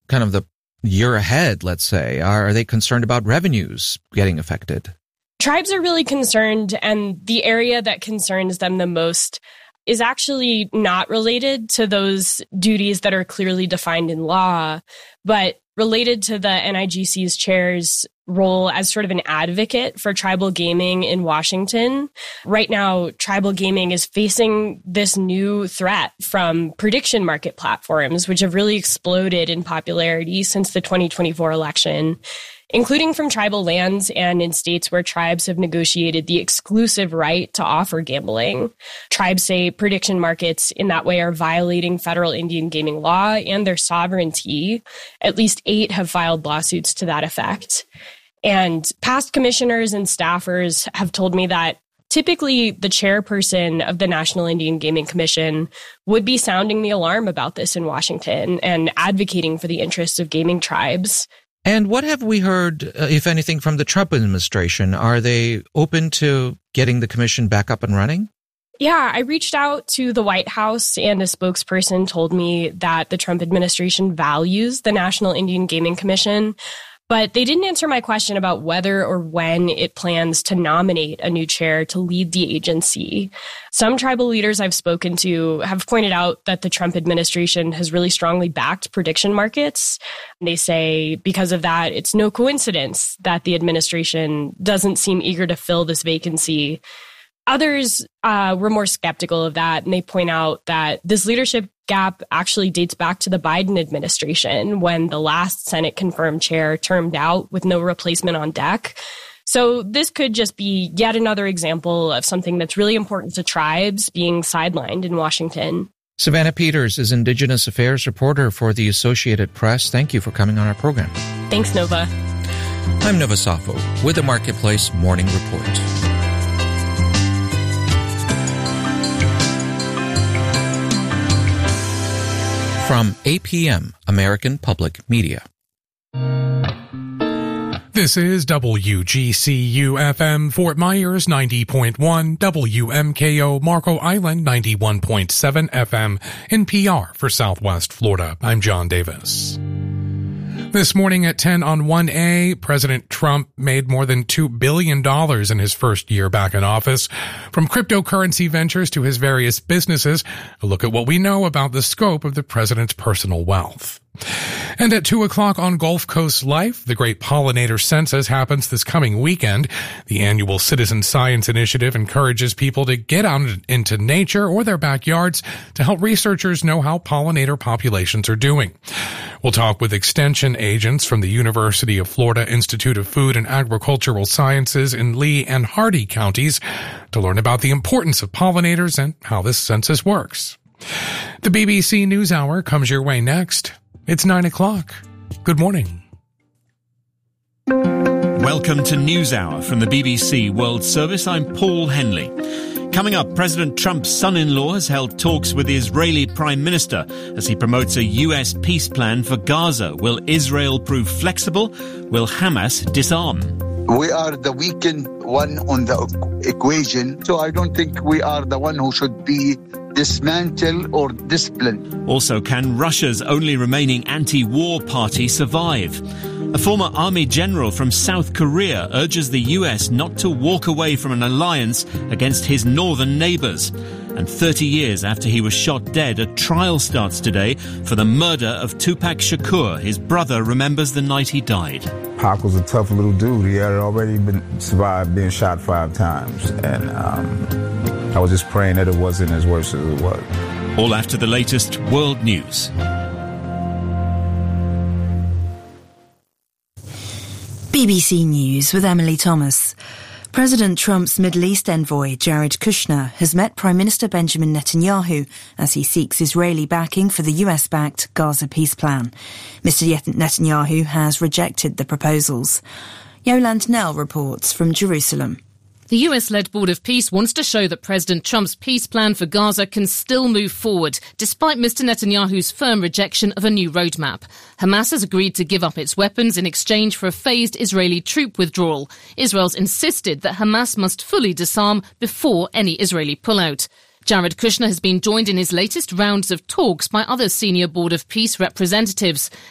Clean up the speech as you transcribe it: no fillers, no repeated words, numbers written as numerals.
kind of the year ahead, let's say? Are they concerned about revenues getting affected? Tribes are really concerned, and the area that concerns them the most is actually not related to those duties that are clearly defined in law, but related to the NIGC's chair's role as sort of an advocate for tribal gaming in Washington. Right now, tribal gaming is facing this new threat from prediction market platforms, which have really exploded in popularity since the 2024 election, including from tribal lands and in states where tribes have negotiated the exclusive right to offer gambling. Tribes say prediction markets in that way are violating federal Indian gaming law and their sovereignty. At least 8 have filed lawsuits to that effect. And past commissioners and staffers have told me that typically the chairperson of the National Indian Gaming Commission would be sounding the alarm about this in Washington and advocating for the interests of gaming tribes. And what have we heard, if anything, from the Trump administration? Are they open to getting the commission back up and running? Yeah, I reached out to the White House, and a spokesperson told me that the Trump administration values the National Indian Gaming Commission, but they didn't answer my question about whether or when it plans to nominate a new chair to lead the agency. Some tribal leaders I've spoken to have pointed out that the Trump administration has really strongly backed prediction markets. They say because of that, it's no coincidence that the administration doesn't seem eager to fill this vacancy. Others were more skeptical of that, and they point out that this leadership gap actually dates back to the Biden administration when the last Senate-confirmed chair termed out with no replacement on deck. So this could just be yet another example of something that's really important to tribes being sidelined in Washington. Savannah Peters is Indigenous Affairs reporter for the Associated Press. Thank you for coming on our program. Thanks, Nova. I'm Nova Safo with the Marketplace Morning Report. From APM, American Public Media. This is WGCU-FM Fort Myers 90.1, WMKO Marco Island 91.7 FM, in PR for Southwest Florida. I'm John Davis. This morning at 10 on 1A, President Trump made more than $2 billion in his first year back in office. From cryptocurrency ventures to his various businesses, a look at what we know about the scope of the president's personal wealth. And at 2 o'clock on Gulf Coast Life, the Great Pollinator Census happens this coming weekend. The annual Citizen Science Initiative encourages people to get out into nature or their backyards to help researchers know how pollinator populations are doing. We'll talk with extension agents from the University of Florida Institute of Food and Agricultural Sciences in Lee and Hardee counties to learn about the importance of pollinators and how this census works. The BBC NewsHour comes your way next. It's 9 o'clock. Good morning. Welcome to NewsHour from the BBC World Service. I'm Paul Henley. Coming up, President Trump's son-in-law has held talks with the Israeli Prime Minister as he promotes a US peace plan for Gaza. Will Israel prove flexible? Will Hamas disarm? We are the weakened one on the equation, so I don't think we are the one who should be dismantled or disciplined. Also, can Russia's only remaining anti-war party survive? A former army general from South Korea urges the US not to walk away from an alliance against his northern neighbors. And 30 years after he was shot dead, a trial starts today for the murder of Tupac Shakur. His brother remembers the night he died. Pac was a tough little dude. He had already survived being shot 5 times. And I was just praying that it wasn't as worse as it was. All after the latest world news. BBC News with Emily Thomas. President Trump's Middle East envoy, Jared Kushner, has met Prime Minister Benjamin Netanyahu as he seeks Israeli backing for the US-backed Gaza peace plan. Mr. Netanyahu has rejected the proposals. Yolande Knell reports from Jerusalem. The US-led Board of Peace wants to show that President Trump's peace plan for Gaza can still move forward, despite Mr. Netanyahu's firm rejection of a new roadmap. Hamas has agreed to give up its weapons in exchange for a phased Israeli troop withdrawal. Israel's insisted that Hamas must fully disarm before any Israeli pullout. Jared Kushner has been joined in his latest rounds of talks by other senior Board of Peace representatives.